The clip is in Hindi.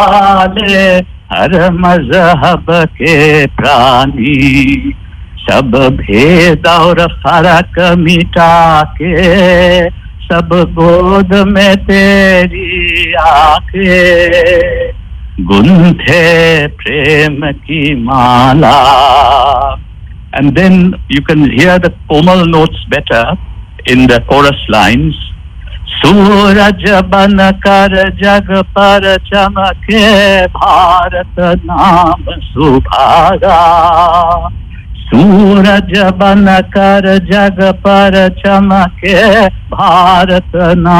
वाले हर मजहब के प्राणी, सब भेद और फर्क मिटा के सब गोद में तेरी आके गुंथे प्रेम की माला. And then you can hear the comal notes better in the chorus lines. सूरज बन कर जग पर चमके भारत नाम सुभागा. सूरज बन कर जग पर चमके भारत नाम